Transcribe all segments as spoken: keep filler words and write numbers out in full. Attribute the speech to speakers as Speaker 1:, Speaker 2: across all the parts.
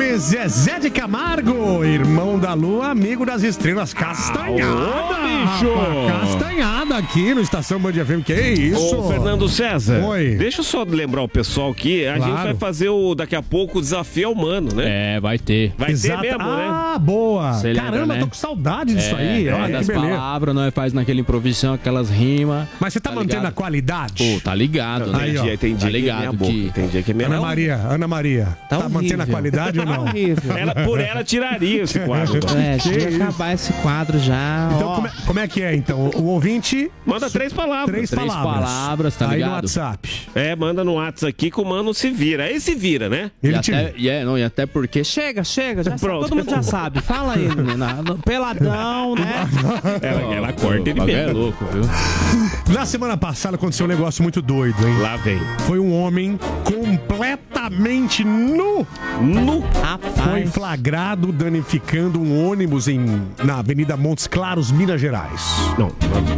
Speaker 1: ele, Zezé de Camargo, irmão da lua, amigo das estrelas. Castanhada, bicho! Castanhada aqui no Estação Band F M, que é isso?
Speaker 2: Ô, Fernando César,
Speaker 1: Oi.
Speaker 2: Deixa eu só lembrar o pessoal que a
Speaker 1: Claro.
Speaker 2: gente vai fazer o, daqui a pouco o desafio humano, né?
Speaker 3: É, vai ter.
Speaker 2: Vai
Speaker 1: Exato.
Speaker 2: ter mesmo, né?
Speaker 1: Ah, boa!
Speaker 3: Cê lembra,
Speaker 1: Caramba,
Speaker 3: né?
Speaker 1: tô com saudade disso aí.
Speaker 3: É,
Speaker 1: Olha
Speaker 3: das
Speaker 1: que beleza.
Speaker 3: palavras, nós faz naquele improvisação, aquelas rimas.
Speaker 1: Mas você tá,
Speaker 3: Tá
Speaker 1: mantendo
Speaker 3: ligado?
Speaker 1: a qualidade?
Speaker 3: Pô, tá ligado, né?
Speaker 1: Aí, ó.
Speaker 2: Tem dia, tem dia
Speaker 3: Tá
Speaker 2: que é
Speaker 3: ligado
Speaker 2: minha boca,
Speaker 3: que-
Speaker 2: tem dia que é minha
Speaker 1: Ana
Speaker 2: não.
Speaker 1: Maria, Ana Maria, tá,
Speaker 4: Tá
Speaker 1: mantendo a
Speaker 4: horrível.
Speaker 1: qualidade ou não?
Speaker 2: Ela, por ela tiraria esse quadro.
Speaker 4: É,
Speaker 1: Que
Speaker 4: devia
Speaker 1: isso?
Speaker 4: acabar esse quadro já.
Speaker 1: Então,
Speaker 4: ó.
Speaker 1: como é, como é que é, então? O ouvinte...
Speaker 2: Manda três palavras.
Speaker 1: Três,
Speaker 3: Três
Speaker 1: palavras.
Speaker 3: palavras, tá
Speaker 1: Aí no
Speaker 3: ligado?
Speaker 1: WhatsApp.
Speaker 2: É, manda no WhatsApp aqui que o mano se vira. Aí se vira, né?
Speaker 3: E
Speaker 1: Ele te...
Speaker 3: até, e é, não, e até porque...
Speaker 4: Chega, chega, já sabe,
Speaker 2: Pronto.
Speaker 4: todo mundo já sabe. Fala aí, menina. No- Peladão, né?
Speaker 2: Ela, ela corta ele
Speaker 3: O bagulho é
Speaker 2: mesmo.
Speaker 3: louco, viu?
Speaker 1: Na semana passada aconteceu um negócio muito doido, hein?
Speaker 2: Lá vem.
Speaker 1: Foi um homem completamente nu.
Speaker 2: Nu.
Speaker 1: Foi
Speaker 4: Rapaz.
Speaker 1: flagrado danificando um ônibus em, na Avenida Montes Claros, Minas Gerais.
Speaker 2: Não.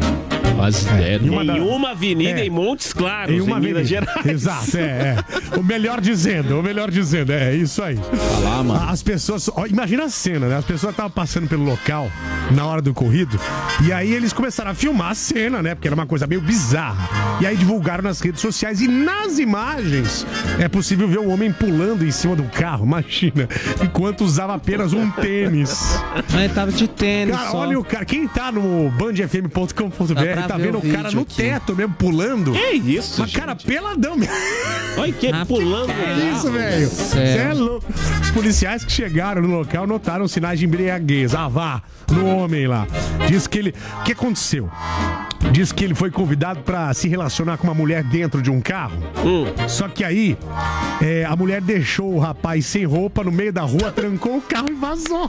Speaker 3: Faz ideia.
Speaker 1: E uma
Speaker 2: Em
Speaker 1: da-
Speaker 2: uma avenida
Speaker 1: É.
Speaker 2: em Montes Claros,
Speaker 1: Em
Speaker 2: em,
Speaker 1: uma
Speaker 2: Minas
Speaker 1: avenida.
Speaker 2: Gerais.
Speaker 1: Exato, é, é. O melhor dizendo, o melhor dizendo, é isso aí.
Speaker 3: Tá lá, mano.
Speaker 1: As pessoas, ó, imagina a cena, né? As pessoas estavam passando pelo local na hora do corrido e aí eles começaram a filmar a cena, né? Porque era uma coisa meio bizarra. E aí divulgaram nas redes sociais e nas imagens é possível ver um homem pulando em cima do carro, imagina, enquanto usava apenas um tênis.
Speaker 4: Ele tava de tênis
Speaker 1: Cara,
Speaker 4: só.
Speaker 1: olha o cara, quem tá no band f m ponto com ponto b r
Speaker 4: Dá pra
Speaker 1: tá
Speaker 4: ver
Speaker 1: vendo
Speaker 4: o
Speaker 1: o cara
Speaker 4: vídeo
Speaker 1: no
Speaker 4: aqui.
Speaker 1: teto mesmo pulando.
Speaker 2: Que isso,
Speaker 1: Mas, cara, peladão mesmo.
Speaker 2: Olha que
Speaker 4: Rapaz.
Speaker 2: pulando.
Speaker 1: Que
Speaker 2: né?
Speaker 1: isso, velho? Você é louco. Os policiais que chegaram no local notaram sinais de embriaguez. Ah, vá, no homem lá. Diz que ele... O que aconteceu? Diz que ele foi convidado pra se relacionar com uma mulher dentro de um carro.
Speaker 2: Hum.
Speaker 1: Só que aí, é, a mulher deixou o rapaz sem roupa no meio da rua, trancou o carro e vazou.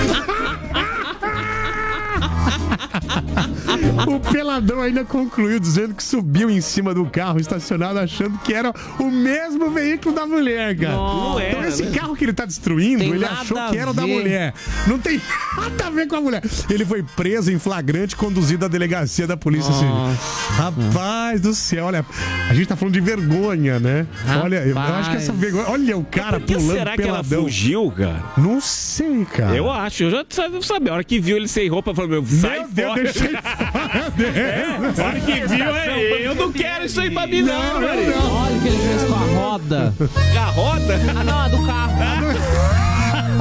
Speaker 1: O peladão ainda concluiu dizendo que subiu em cima do carro estacionado achando que era o mesmo veículo da mulher, cara.
Speaker 2: Não
Speaker 1: Então
Speaker 2: era,
Speaker 1: esse
Speaker 2: né?
Speaker 1: carro que ele tá destruindo,
Speaker 4: Tem
Speaker 1: ele
Speaker 4: nada
Speaker 1: achou
Speaker 4: a
Speaker 1: que era o da
Speaker 4: ver.
Speaker 1: mulher. Não tem nada a ver com a mulher. Ele foi preso em flagrante e conduzido à delegacia da Polícia Civil. Rapaz do céu, olha, a gente tá falando de vergonha, né? Olha, eu acho que essa vergonha... Olha o cara
Speaker 2: Por que
Speaker 1: pulando
Speaker 2: será que ela
Speaker 1: peladão.
Speaker 2: fugiu, cara?
Speaker 1: Não sei, cara.
Speaker 2: Eu acho, eu já sabe, sabe. A hora que viu ele sem roupa, falou, meu, sai
Speaker 1: Meu Deus,
Speaker 2: fora.
Speaker 1: deixei fora dele.
Speaker 2: A hora que viu, é, eu não quero isso aí pra mim, não,
Speaker 1: Não,
Speaker 2: velho.
Speaker 1: não.
Speaker 4: Olha o que ele fez com a roda.
Speaker 2: A roda?
Speaker 4: Ah, não, é do carro.